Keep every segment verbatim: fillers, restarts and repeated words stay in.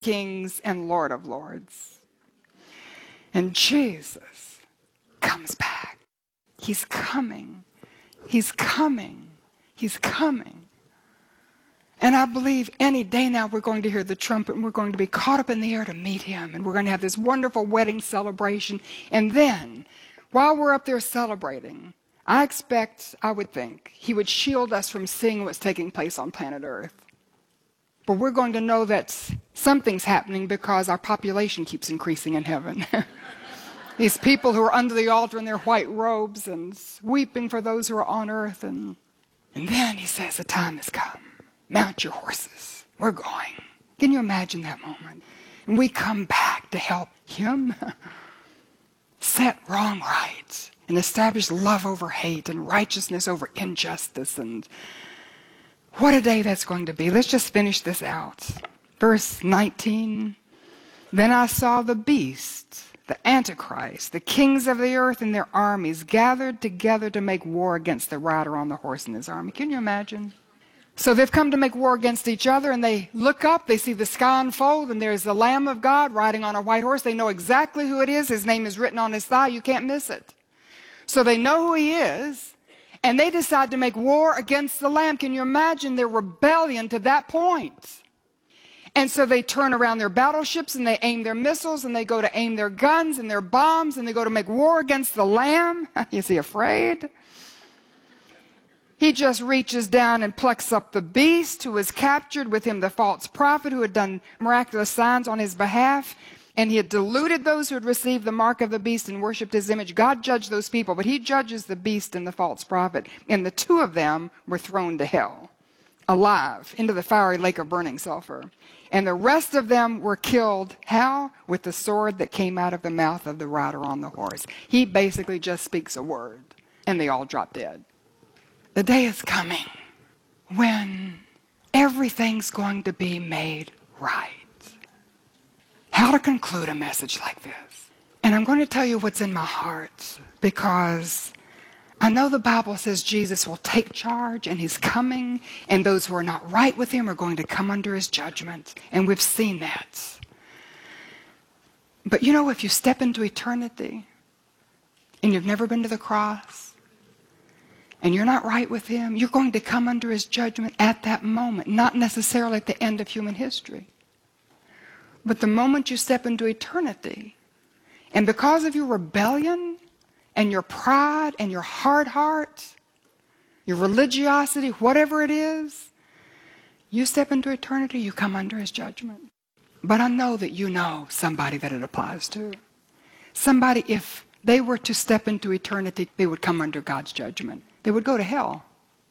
Kings and Lord of Lords. And Jesus comes back. He's coming. He's coming. He's coming. And I believe any day now we're going to hear the trumpet and we're going to be caught up in the air to meet him. And we're going to have this wonderful wedding celebration. And then, while we're up there celebrating, I expect, I would think, he would shield us from seeing what's taking place on planet Earth. But we're going to know that something's happening because our population keeps increasing in heaven. These people who are under the altar in their white robes and weeping for those who are on earth. And, and then he says, the time has come. Mount your horses. We're going. Can you imagine that moment? And we come back to help him set wrong right and establish love over hate and righteousness over injustice. And what a day that's going to be. Let's just finish this out. Verse nineteen. Then I saw the beast, the Antichrist, the kings of the earth and their armies gathered together to make war against the rider on the horse and his army. Can you imagine? So they've come to make war against each other, and they look up, they see the sky unfold, and there's the Lamb of God riding on a white horse. They know exactly who it is. His name is written on his thigh. You can't miss it. So they know who he is, and they decide to make war against the Lamb. Can you imagine their rebellion to that point? And so they turn around their battleships and they aim their missiles and they go to aim their guns and their bombs and they go to make war against the Lamb. Is he afraid? He just reaches down and plucks up the beast who was captured, with him the false prophet who had done miraculous signs on his behalf. And he had deluded those who had received the mark of the beast and worshipped his image. God judged those people, but he judges the beast and the false prophet. And the two of them were thrown to hell, alive, into the fiery lake of burning sulfur. And the rest of them were killed, how? With the sword that came out of the mouth of the rider on the horse. He basically just speaks a word, and they all drop dead. The day is coming when everything's going to be made right. How to conclude a message like this? And I'm going to tell you what's in my heart, because I know the Bible says Jesus will take charge and he's coming, and those who are not right with him are going to come under his judgment. And we've seen that. But you know, if you step into eternity and you've never been to the cross and you're not right with him, you're going to come under his judgment at that moment, not necessarily at the end of human history. But the moment you step into eternity, and because of your rebellion and your pride and your hard heart, your religiosity, whatever it is, you step into eternity, you come under his judgment. But I know that you know somebody that it applies to. Somebody, if they were to step into eternity, they would come under God's judgment. They would go to hell.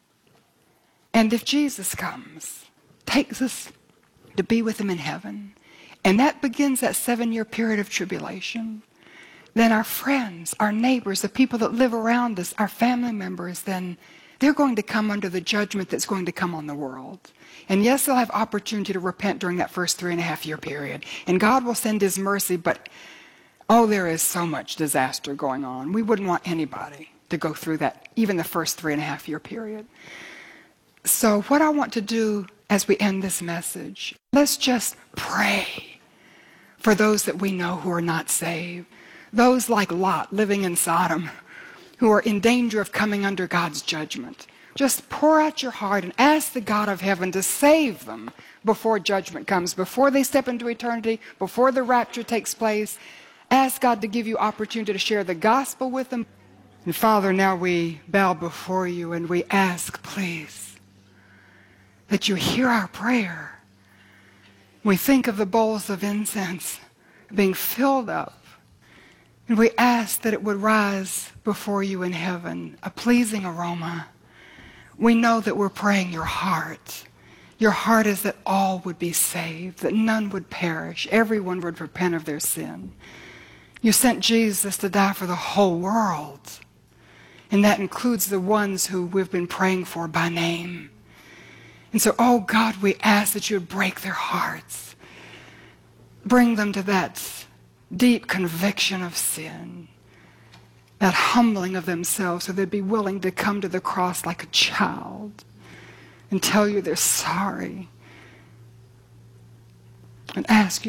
And if Jesus comes, takes us to be with him in heaven, and that begins that seven-year period of tribulation, then our friends, our neighbors, the people that live around us, our family members, then they're going to come under the judgment that's going to come on the world. And yes, they'll have opportunity to repent during that first three and a half year period. And God will send his mercy, but oh, there is so much disaster going on. We wouldn't want anybody to go through that, even the first three and a half year period. So what I want to do as we end this message, let's just pray for those that we know who are not saved. Those like Lot living in Sodom, who are in danger of coming under God's judgment. Just pour out your heart and ask the God of heaven to save them before judgment comes, before they step into eternity, before the rapture takes place. Ask God to give you opportunity to share the gospel with them. And Father, now we bow before you and we ask, please, that you hear our prayer. We think of the bowls of incense being filled up, and we ask that it would rise before you in heaven, a pleasing aroma. We know that we're praying your heart. Your heart is that all would be saved, that none would perish, everyone would repent of their sin. You sent Jesus to die for the whole world, and that includes the ones who we've been praying for by name. And so, oh God, we ask that you would break their hearts, bring them to that deep conviction of sin, that humbling of themselves so they'd be willing to come to the cross like a child and tell you they're sorry. and ask you